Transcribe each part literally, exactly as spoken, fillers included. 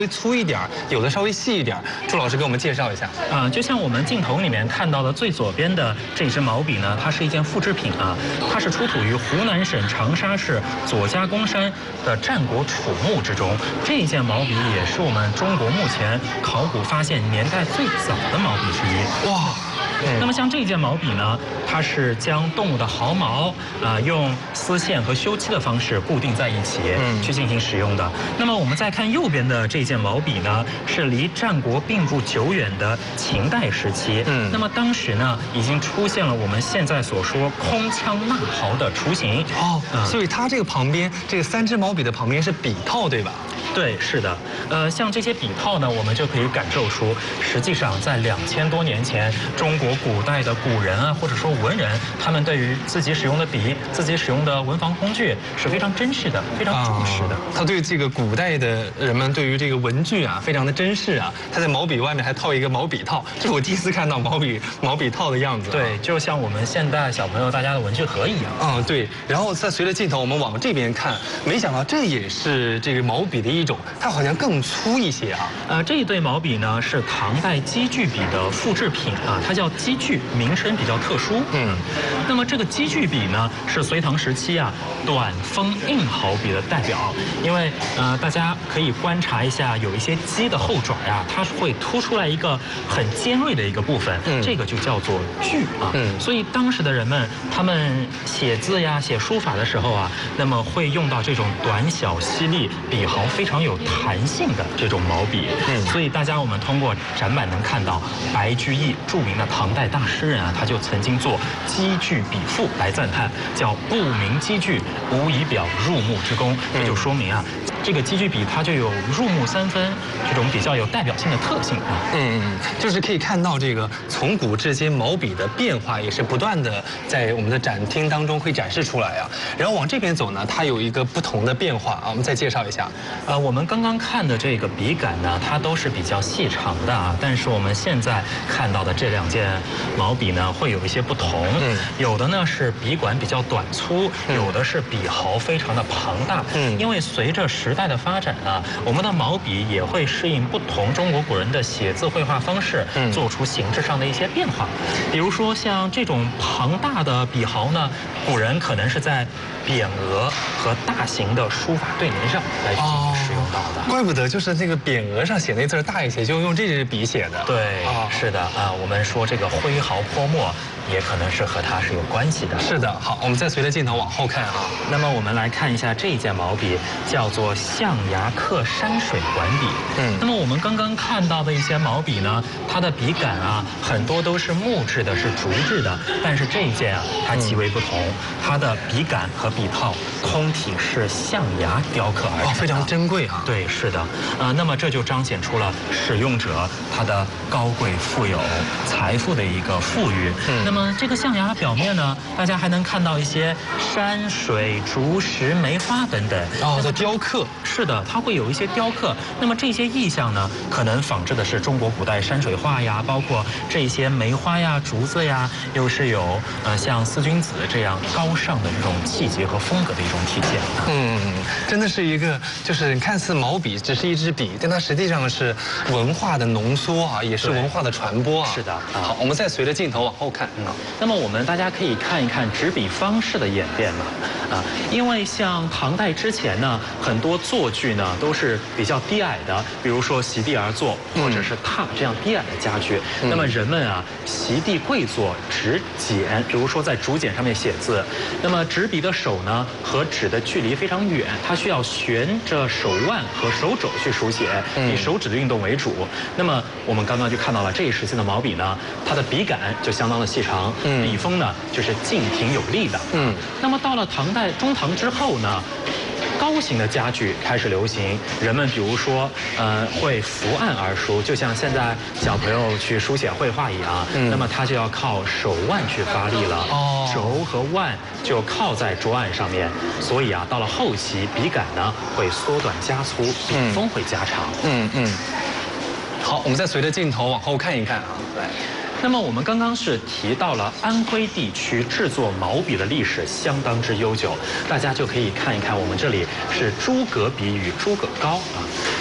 微粗一点，有的稍微细一点。朱老师给我们介绍一下。 啊、呃，就像我们镜头里面看到的最左边的这支毛笔呢，它是一件复制品啊，它是出土于湖南省长沙市左家公山的战国楚墓之中。这一件毛笔也是我们中国目前考古发现年代最早的毛笔之一。哇！那么像这件毛笔呢，它是将动物的毫毛啊、呃、用丝线和修漆的方式固定在一起，嗯，去进行使用的。那么我们再看右边的这件毛笔呢，是离战国并不久远的秦代时期，嗯，那么当时呢已经出现了我们现在所说空腔纳毫的雏形。 哦，嗯、所以它这个旁边这个三支毛笔的旁边是笔套，对吧？ 对，是的，呃，像这些笔套呢，我们就可以感受出，实际上在两千多年前，中国古代的古人啊，或者说文人，他们对于自己使用的笔、自己使用的文房工具是非常珍视的，非常重视的。啊、 他对这个古代的人们对于这个文具啊，非常的珍视啊。他在毛笔外面还套一个毛笔套，这是我第一次看到毛笔毛笔套的样子、啊。 对，就像我们现代小朋友大家的文具盒一样。 嗯，对。然后再随着镜头我们往这边看，没想到这也是这个毛笔的一种。它好像更粗一些啊。 呃，这一对毛笔呢是唐代积聚笔的复制品啊，它叫积聚，名称比较特殊。嗯，那么这个积聚笔呢是隋唐时期啊短锋硬毫笔的代表，因为呃大家可以观察一下，有一些鸡的后爪呀、啊，它是会凸出来一个很尖锐的一个部分，嗯、这个就叫做锯啊。嗯，所以当时的人们他们写字呀、写书法的时候啊，那么会用到这种短小犀利、笔毫非常有弹性的这种毛笔，嗯，所以大家我们通过展板能看到，白居易著名的唐代大诗人啊，他就曾经做积聚笔赋来赞叹，叫不明积聚，无以表入目之功。这就说明啊，这个积聚笔它就有入木三分这种比较有代表性的特性啊。 嗯，就是可以看到这个从古至今毛笔的变化也是不断的在我们的展厅当中会展示出来啊。然后往这边走呢，它有一个不同的变化啊，我们再介绍一下。 呃，我们刚刚看的这个笔杆呢，它都是比较细长的啊，但是我们现在看到的这两件毛笔呢，会有一些不同。嗯，有的呢是笔管比较短粗，有的是笔毫非常的庞大。嗯，因为随着时代的发展呢，我们的毛笔也会适应不同中国古人的写字绘画方式，嗯，做出形制上的一些变化。比如说像这种庞大的笔毫呢，古人可能是在匾额和大型的书法对联上来进行使用到的。 怪不得就是那个匾额上写那字大一些，就用这支笔写的。 对，啊、是的啊，我们说这个挥毫泼墨，也可能是和它是有关系的。 是的，好，我们再随着镜头往后看啊。 那么我们来看一下这一件毛笔，叫做象牙刻山水管笔。嗯，那么我们刚刚看到的一些毛笔呢，它的笔杆啊，很多都是木质的，是竹制的，但是这一件啊，它极为不同，嗯、它的笔杆和笔套通体是象牙雕刻而成的， 哦，非常珍贵啊。 对，是的，啊、呃，那么这就彰显出了使用者他的高贵、富有、财富的一个富裕。嗯，那么这个象牙表面呢，大家还能看到一些山水、竹石、梅花等等。 哦，的雕刻。 是的，它会有一些雕刻。那么这些意象呢，可能仿制的是中国古代山水画呀，包括这些梅花呀、竹子呀，又是有呃像四君子这样高尚的这种气节和风格的一种体现。 嗯，真的是一个，就是看似毛笔只是一支笔，但它实际上是文化的浓缩啊，也是文化的传播啊。 是的。 好，我们再随着镜头往后看。 嗯，那么我们大家可以看一看执笔方式的演变嘛。啊，因为像唐代之前呢，很多坐具呢都是比较低矮的，比如说席地而坐，或者是榻这样低矮的家具。嗯、那么人们啊，席地跪坐，执简，比如说在竹简上面写字。那么执笔的手呢，和纸的距离非常远，它需要旋着手腕和手肘去书写，以手指的运动为主。那么我们刚刚就看到了这一时期的毛笔呢，它的笔杆就相当的细长，嗯，笔锋呢就是劲挺有力的。嗯，那么到了唐代中唐之后呢，高型的家具开始流行，人们比如说，呃，会伏案而书，就像现在小朋友去书写绘画一样，嗯，那么他就要靠手腕去发力了，哦，肘和腕就靠在桌案上面，所以啊，到了后期，笔杆呢会缩短加粗，笔锋会加长， 嗯嗯。好，我们再随着镜头往后看一看啊，来。 那么我们刚刚是提到了安徽地区制作毛笔的历史相当之悠久，大家就可以看一看我们这里是诸葛笔与诸葛高啊。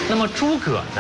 那么诸葛呢？